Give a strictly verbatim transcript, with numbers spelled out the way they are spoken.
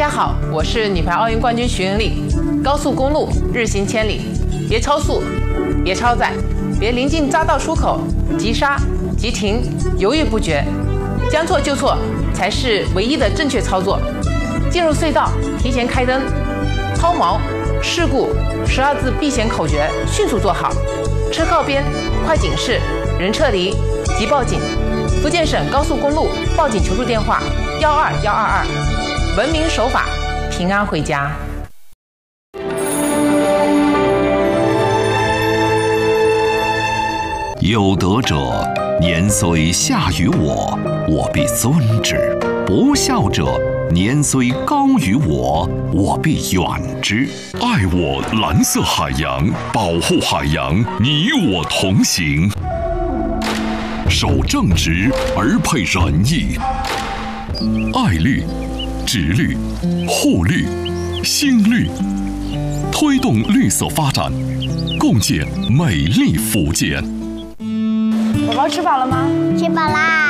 家好，我是女排奥运冠军徐云丽。高速公路日行千里，别超速，别超载，别临近匝道出口急刹、急停，犹豫不决，将错就错才是唯一的正确操作。进入隧道提前开灯，抛锚、事故十二字避险口诀迅速做好。车靠边，快警示，人撤离，急报警。福建省高速公路报警求助电话：幺二幺二二。文明守法，平安回家。 有德者，年虽下于我，我必尊之；不孝者，年虽高于我，我必远之。爱我蓝色海洋，保护海洋，你我同行。守正直而配仁义，爱绿、植绿、护绿、新绿，推动绿色发展，共建美丽福建。 宝宝吃饱了吗？ 吃饱啦。